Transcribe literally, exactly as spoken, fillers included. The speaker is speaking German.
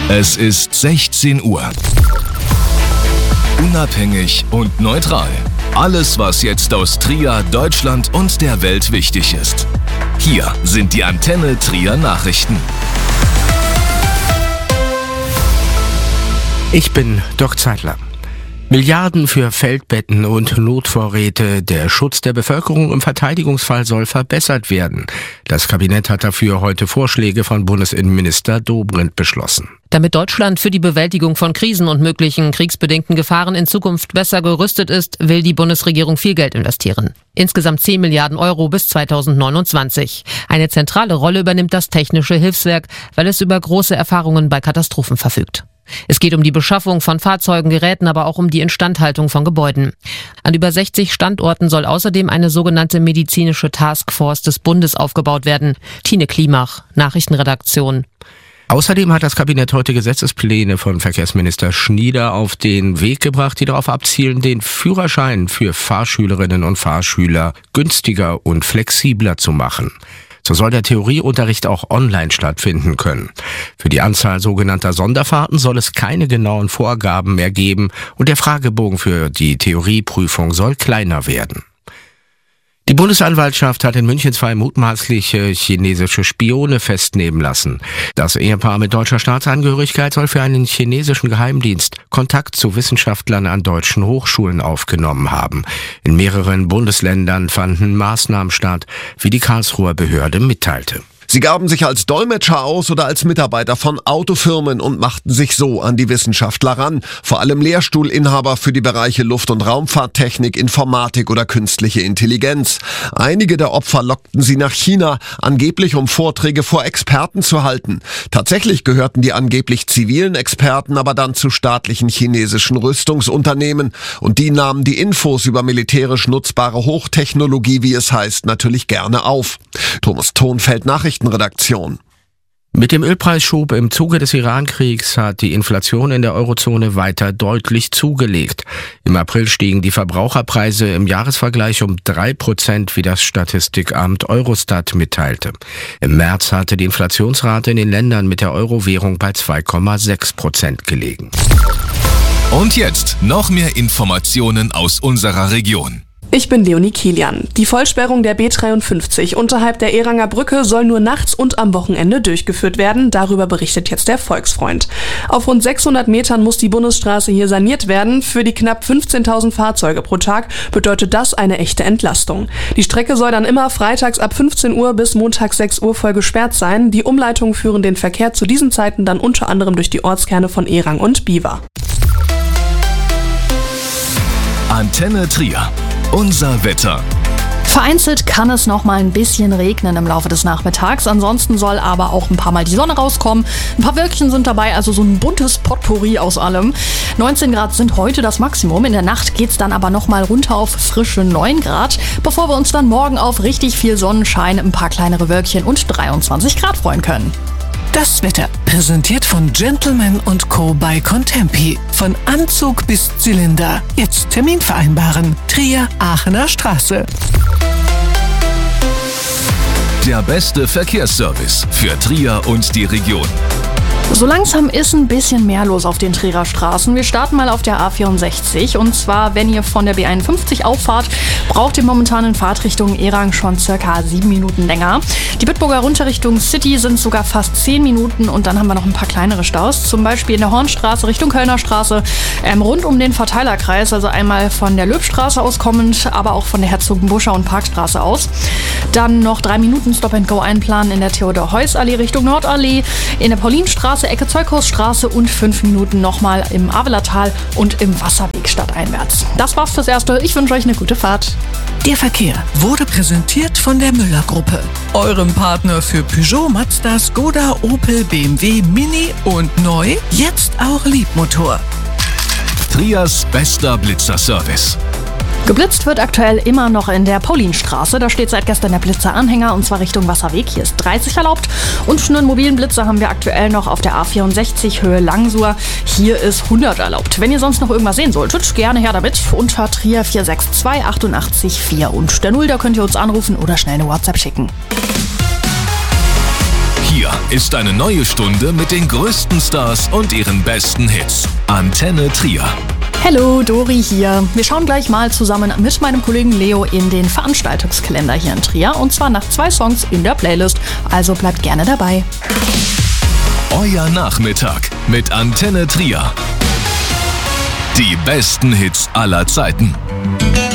Es ist sechzehn Uhr. Unabhängig und neutral. Alles, was jetzt aus Trier, Deutschland und der Welt wichtig ist. Hier sind die Antenne Trier Nachrichten. Ich bin Dirk Zeitler. Milliarden für Feldbetten und Notvorräte. Der Schutz der Bevölkerung im Verteidigungsfall soll verbessert werden. Das Kabinett hat dafür heute Vorschläge von Bundesinnenminister Dobrindt beschlossen. Damit Deutschland für die Bewältigung von Krisen und möglichen kriegsbedingten Gefahren in Zukunft besser gerüstet ist, will die Bundesregierung viel Geld investieren. Insgesamt zehn Milliarden Euro bis zweitausendneunundzwanzig. Eine zentrale Rolle übernimmt das Technische Hilfswerk, weil es über große Erfahrungen bei Katastrophen verfügt. Es geht um die Beschaffung von Fahrzeugen, Geräten, aber auch um die Instandhaltung von Gebäuden. An über sechzig Standorten soll außerdem eine sogenannte medizinische Taskforce des Bundes aufgebaut werden. Tine Klimach, Nachrichtenredaktion. Außerdem hat das Kabinett heute Gesetzespläne von Verkehrsminister Schnieder auf den Weg gebracht, die darauf abzielen, den Führerschein für Fahrschülerinnen und Fahrschüler günstiger und flexibler zu machen. So soll der Theorieunterricht auch online stattfinden können. Für die Anzahl sogenannter Sonderfahrten soll es keine genauen Vorgaben mehr geben und der Fragebogen für die Theorieprüfung soll kleiner werden. Die Bundesanwaltschaft hat in München zwei mutmaßliche chinesische Spione festnehmen lassen. Das Ehepaar mit deutscher Staatsangehörigkeit soll für einen chinesischen Geheimdienst Kontakt zu Wissenschaftlern an deutschen Hochschulen aufgenommen haben. In mehreren Bundesländern fanden Maßnahmen statt, wie die Karlsruher Behörde mitteilte. Sie gaben sich als Dolmetscher aus oder als Mitarbeiter von Autofirmen und machten sich so an die Wissenschaftler ran. Vor allem Lehrstuhlinhaber für die Bereiche Luft- und Raumfahrttechnik, Informatik oder künstliche Intelligenz. Einige der Opfer lockten sie nach China, angeblich um Vorträge vor Experten zu halten. Tatsächlich gehörten die angeblich zivilen Experten aber dann zu staatlichen chinesischen Rüstungsunternehmen. Und die nahmen die Infos über militärisch nutzbare Hochtechnologie, wie es heißt, natürlich gerne auf. Thomas Thonfeld, Nachrichten Redaktion. Mit dem Ölpreisschub im Zuge des Iran-Kriegs hat die Inflation in der Eurozone weiter deutlich zugelegt. Im April stiegen die Verbraucherpreise im Jahresvergleich um drei Prozent, wie das Statistikamt Eurostat mitteilte. Im März hatte die Inflationsrate in den Ländern mit der Euro-Währung bei zwei Komma sechs Prozent gelegen. Und jetzt noch mehr Informationen aus unserer Region. Ich bin Leonie Kilian. Die Vollsperrung der B dreiundfünfzig unterhalb der Ehranger Brücke soll nur nachts und am Wochenende durchgeführt werden. Darüber berichtet jetzt der Volksfreund. Auf rund sechshundert Metern muss die Bundesstraße hier saniert werden. Für die knapp fünfzehntausend Fahrzeuge pro Tag bedeutet das eine echte Entlastung. Die Strecke soll dann immer freitags ab fünfzehn Uhr bis montags sechs Uhr voll gesperrt sein. Die Umleitungen führen den Verkehr zu diesen Zeiten dann unter anderem durch die Ortskerne von Ehrang und Biewer. Antenne Trier. Unser Wetter. Vereinzelt kann es noch mal ein bisschen regnen im Laufe des Nachmittags. Ansonsten soll aber auch ein paar Mal die Sonne rauskommen. Ein paar Wölkchen sind dabei, also so ein buntes Potpourri aus allem. neunzehn Grad sind heute das Maximum. In der Nacht geht's dann aber noch mal runter auf frische neun Grad, bevor wir uns dann morgen auf richtig viel Sonnenschein, ein paar kleinere Wölkchen und dreiundzwanzig Grad freuen können. Das Wetter, präsentiert von Gentleman und Co. bei Contempi. Von Anzug bis Zylinder. Jetzt Termin vereinbaren. Trier, Aachener Straße. Der beste Verkehrsservice für Trier und die Region. So langsam ist ein bisschen mehr los auf den Trierer Straßen. Wir starten mal auf der A vierundsechzig und zwar, wenn ihr von der B einundfünfzig auffahrt, braucht ihr momentan in Fahrtrichtung Ehrang schon circa sieben Minuten länger. Die Bitburger runter Richtung City sind sogar fast zehn Minuten und dann haben wir noch ein paar kleinere Staus, zum Beispiel in der Hornstraße Richtung Kölner Straße, ähm, rund um den Verteilerkreis, also einmal von der Löbstraße aus kommend, aber auch von der Herzogenbuschau und Parkstraße aus. Dann noch drei Minuten Stop-and-Go einplanen in der Theodor-Heuss-Allee Richtung Nordallee, in der Paulinstraße, Ecke Zeughausstraße und fünf Minuten nochmal im Avelertal und im Wasserweg stadteinwärts. Das war's fürs Erste. Ich wünsche euch eine gute Fahrt. Der Verkehr wurde präsentiert von der Müller-Gruppe. Eurem Partner für Peugeot, Mazda, Skoda, Opel, B M W, Mini und neu, jetzt auch Liebmotor. Triers bester Blitzerservice. Geblitzt wird aktuell immer noch in der Paulinstraße. Da steht seit gestern der Blitzeranhänger und zwar Richtung Wasserweg. Hier ist dreißig erlaubt. Und einen mobilen Blitzer haben wir aktuell noch auf der A vierundsechzig Höhe Langsur. Hier ist hundert erlaubt. Wenn ihr sonst noch irgendwas sehen solltet, gerne her damit. Unter Trier vier sechs zwei achtundachtzig vier und der Null, da könnt ihr uns anrufen oder schnell eine WhatsApp schicken. Hier ist eine neue Stunde mit den größten Stars und ihren besten Hits. Antenne Trier. Hallo, Dori hier. Wir schauen gleich mal zusammen mit meinem Kollegen Leo in den Veranstaltungskalender hier in Trier. Und zwar nach zwei Songs in der Playlist. Also bleibt gerne dabei. Euer Nachmittag mit Antenne Trier. Die besten Hits aller Zeiten.